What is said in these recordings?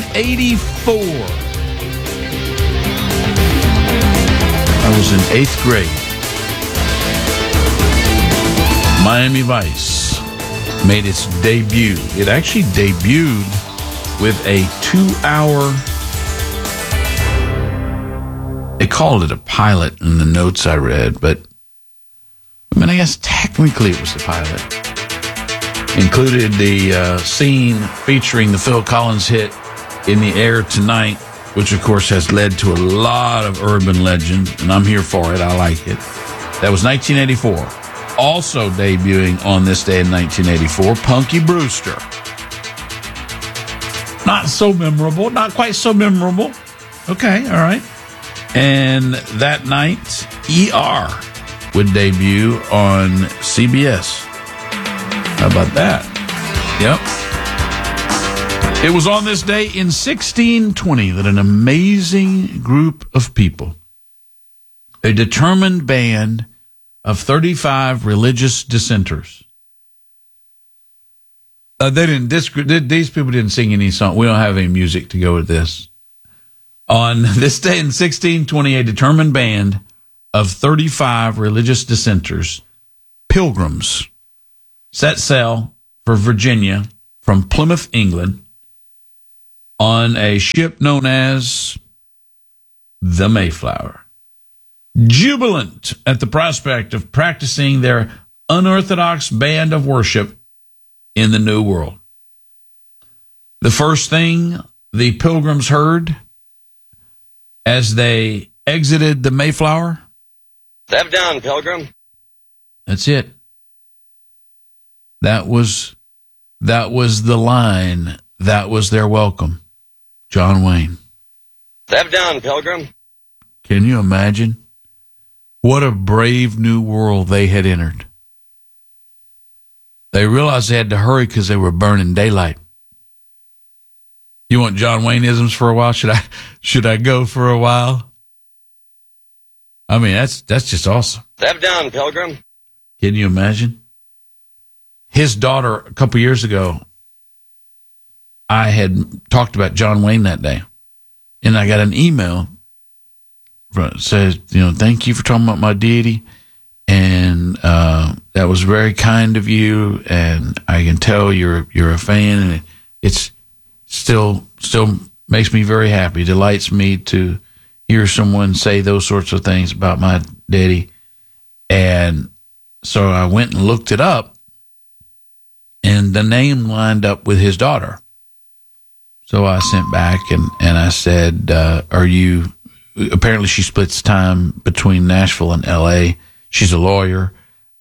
1984. I was in 8th grade. Miami Vice made its debut. It actually debuted with a 2-hour, they called it a pilot in the notes I read, but I mean, I guess technically it was the pilot. Included the scene featuring the Phil Collins hit In the Air Tonight, which of course has led to a lot of urban legend, and I'm here for it. I like it. That was 1984. Also debuting on this day in 1984, Punky Brewster. Not so memorable, not quite so memorable. Okay, all right. And that night, ER would debut on CBS. How about that? Yep. It was on this day in 1620 that an amazing group of people, a determined band of 35 religious dissenters. These people didn't sing any song. We don't have any music to go with this. On this day in 1620, a determined band of 35 religious dissenters, pilgrims, set sail for Virginia from Plymouth, England, on a ship known as the Mayflower, jubilant at the prospect of practicing their unorthodox band of worship in the New World. The first thing the pilgrims heard as they exited the Mayflower, "Step down, Pilgrim." That's it. That was the line. That was their welcome. John Wayne. "Step down, Pilgrim." Can you imagine? What a brave new world they had entered. They realized they had to hurry because they were burning daylight. You want John Wayne-isms for a while? Should I go for a while? I mean, that's just awesome. "Step down, Pilgrim." Can you imagine? His daughter, a couple years ago, I had talked about John Wayne that day, and I got an email that says, thank you for talking about my deity, and that was very kind of you, and I can tell you're a fan, and it's still makes me very happy, delights me to hear someone say those sorts of things about my daddy. And so I went and looked it up, and the name lined up with his daughter. So I sent back and I said, apparently she splits time between Nashville and L.A. She's a lawyer,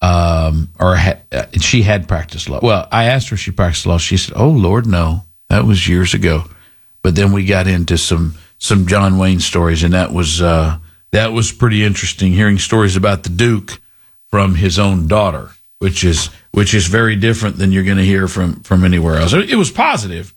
she had practiced law. Well, I asked her if she practiced law. She said, "Oh, Lord, no. That was years ago." But then we got into some John Wayne stories, and that was pretty interesting, hearing stories about the Duke from his own daughter, which is very different than you're going to hear from anywhere else. It was positive,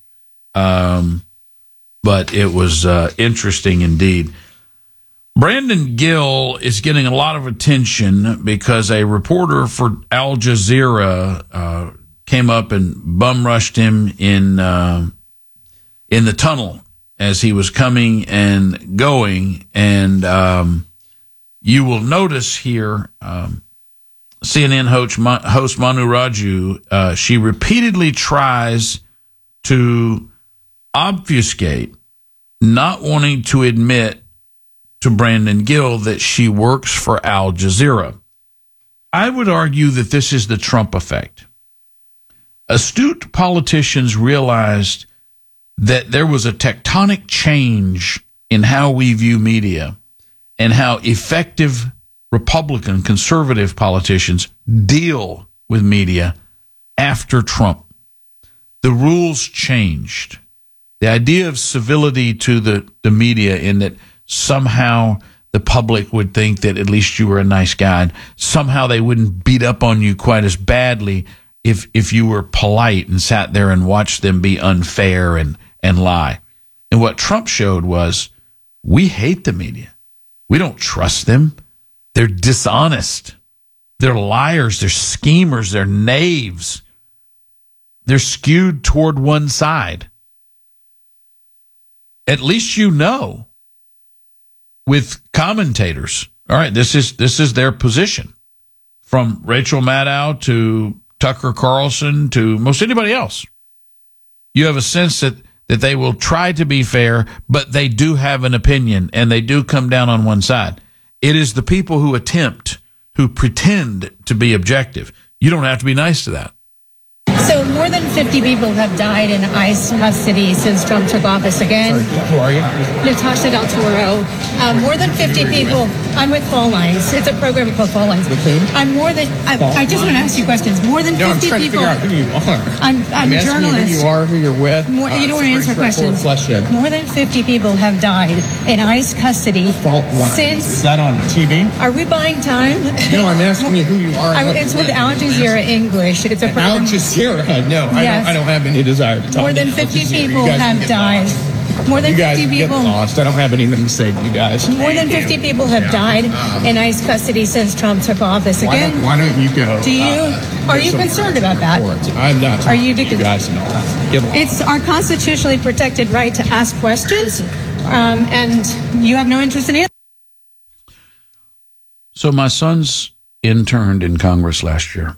but it was interesting indeed. Brandon Gill is getting a lot of attention because a reporter for Al Jazeera came up and bum rushed him in the tunnel as he was coming and going. And you will notice here, CNN host Manu Raju, she repeatedly tries to obfuscate, not wanting to admit to Brandon Gill that she works for Al Jazeera. I would argue that this is the Trump effect. Astute politicians realized that there was a tectonic change in how we view media and how effective Republican conservative politicians deal with media after Trump. The rules changed. The idea of civility to the media, in that somehow the public would think that at least you were a nice guy, and somehow they wouldn't beat up on you quite as badly if you were polite and sat there and watched them be unfair and lie. And what Trump showed was, we hate the media. We don't trust them. They're dishonest. They're liars. They're schemers. They're knaves. They're skewed toward one side. at least with commentators. All right, this is their position. From Rachel Maddow to Tucker Carlson to most anybody else. You have a sense that they will try to be fair, but they do have an opinion, and they do come down on one side. It is the people who pretend to be objective. You don't have to be nice to that. So more than 50 people have died in ICE custody since Trump took office again. Sorry, who are you? Natasha Del Toro. More than 50 people. I'm with Fall Lines. It's a program called Fall Lines. With who? I just want to ask you questions. More than 50 I'm trying people. to figure out who you are. I'm a journalist. You who you are, who you're with. You don't want to answer questions. More than 50 people have died in ICE custody since. Is that on TV? Are we buying time? No, I'm asking you who you are. It's with Al Jazeera English. It's a program. Al Jazeera. No, Yes. I don't have any desire to talk. More than 50 people have died. More than you guys 50 get people. Lost. I don't have anything to say to you guys. More than 50 people have died in ICE custody since Trump took office again. Why don't you go? Are you concerned about that? I'm not. Are you? You guys know. It's our constitutionally protected right to ask questions, and you have no interest in it. So my sons interned in Congress last year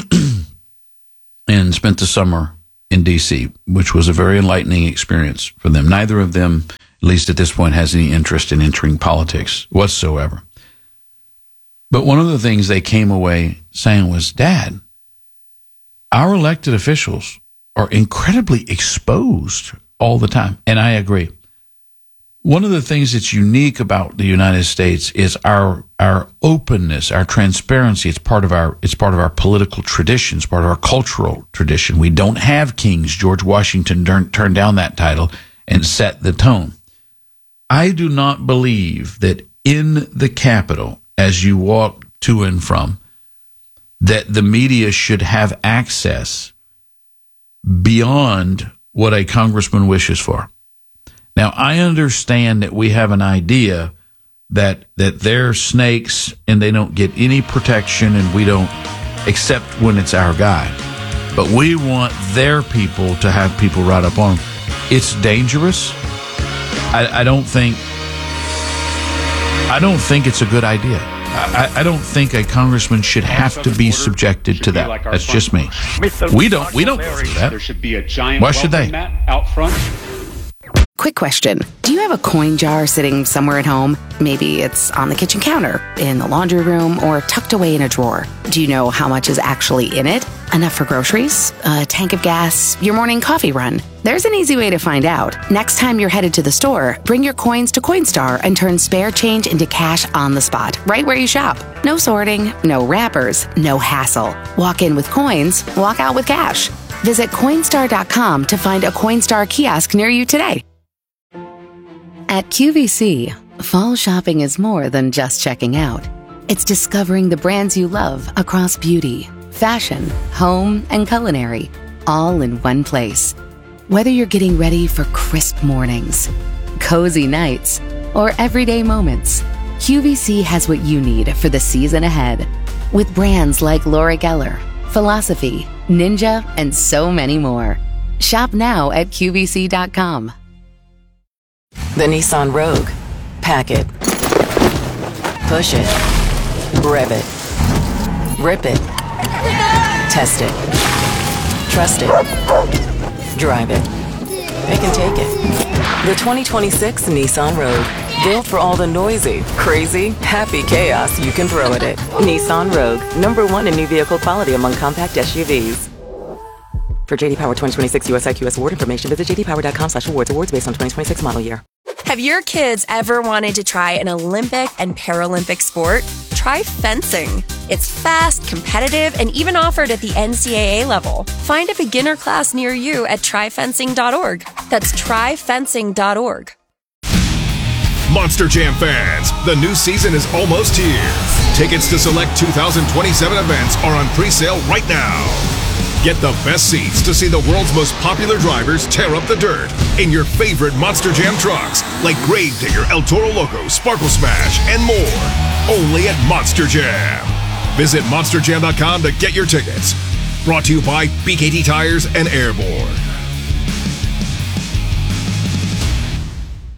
and spent the summer in D.C., which was a very enlightening experience for them. Neither of them, at least at this point, has any interest in entering politics whatsoever. But one of the things they came away saying was, Dad, our elected officials are incredibly exposed all the time. And I agree. One of the things that's unique about the United States is our openness, our transparency. It's part of our political tradition. It's part of our cultural tradition. We don't have kings. George Washington turned down that title and set the tone. I do not believe that in the Capitol, as you walk to and from, that the media should have access beyond what a congressman wishes for. Now, I understand that we have an idea that they're snakes and they don't get any protection and we don't, except when it's our guy. But we want their people to have people right up on them. It's dangerous. I don't think it's a good idea. I don't think a congressman should have to be subjected to that. That's just me. We don't go through that. Why should they? Out front. Quick question. Do you have a coin jar sitting somewhere at home? Maybe it's on the kitchen counter, in the laundry room, or tucked away in a drawer. Do you know how much is actually in it? Enough for groceries? A tank of gas? Your morning coffee run? There's an easy way to find out. Next time you're headed to the store, bring your coins to Coinstar and turn spare change into cash on the spot, right where you shop. No sorting, no wrappers, no hassle. Walk in with coins, walk out with cash. Visit Coinstar.com to find a Coinstar kiosk near you today. At QVC, fall shopping is more than just checking out. It's discovering the brands you love across beauty, fashion, home, and culinary, all in one place. Whether you're getting ready for crisp mornings, cozy nights, or everyday moments, QVC has what you need for the season ahead. With brands like Laura Geller, Philosophy, Ninja, and so many more. Shop now at QVC.com. The Nissan Rogue. Pack it. Push it. Rev it. Rip it. Test it. Trust it. Drive it. It can take it. The 2026 Nissan Rogue. Built for all the noisy, crazy, happy chaos you can throw at it. Nissan Rogue. #1 in new vehicle quality among compact SUVs. For JD Power 2026 US IQS award information, visit jdpower.com/awards. Awards based on 2026 model year. Have your kids ever wanted to try an Olympic and Paralympic sport? Try fencing. It's fast, competitive, and even offered at the NCAA level. Find a beginner class near you at tryfencing.org. That's tryfencing.org. Monster Jam fans, the new season is almost here. Tickets to select 2027 events are on pre-sale right now. Get the best seats to see the world's most popular drivers tear up the dirt in your favorite Monster Jam trucks, like Gravedigger, El Toro Loco, Sparkle Smash, and more. Only at Monster Jam. Visit monsterjam.com to get your tickets. Brought to you by BKT Tires and Airborne.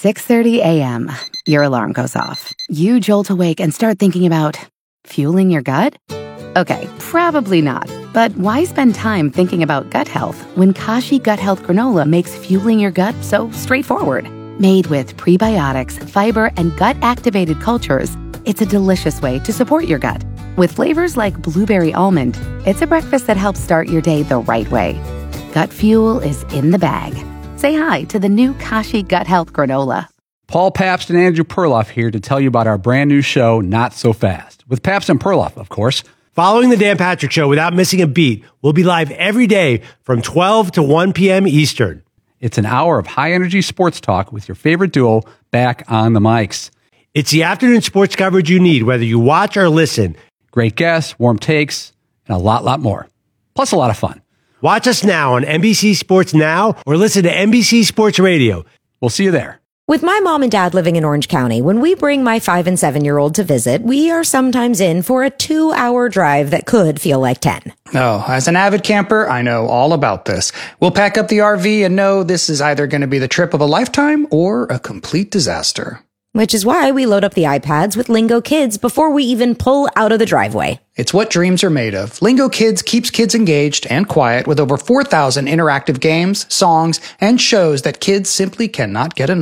6:30 a.m. Your alarm goes off. You jolt awake and start thinking about fueling your gut? Okay, probably not. But why spend time thinking about gut health when Kashi Gut Health Granola makes fueling your gut so straightforward? Made with prebiotics, fiber, and gut-activated cultures, it's a delicious way to support your gut. With flavors like blueberry almond, it's a breakfast that helps start your day the right way. Gut fuel is in the bag. Say hi to the new Kashi Gut Health Granola. Paul Pabst and Andrew Perloff here to tell you about our brand new show, Not So Fast, with Pabst and Perloff, of course. Following the Dan Patrick Show without missing a beat, we'll be live every day from 12 to 1 p.m. Eastern. It's an hour of high-energy sports talk with your favorite duo back on the mics. It's the afternoon sports coverage you need, whether you watch or listen. Great guests, warm takes, and a lot more. Plus a lot of fun. Watch us now on NBC Sports Now or listen to NBC Sports Radio. We'll see you there. With my mom and dad living in Orange County, when we bring my 5- and 7-year-old to visit, we are sometimes in for a 2-hour drive that could feel like 10. Oh, as an avid camper, I know all about this. We'll pack up the RV and know this is either going to be the trip of a lifetime or a complete disaster. Which is why we load up the iPads with Lingo Kids before we even pull out of the driveway. It's what dreams are made of. Lingo Kids keeps kids engaged and quiet with over 4,000 interactive games, songs, and shows that kids simply cannot get enough.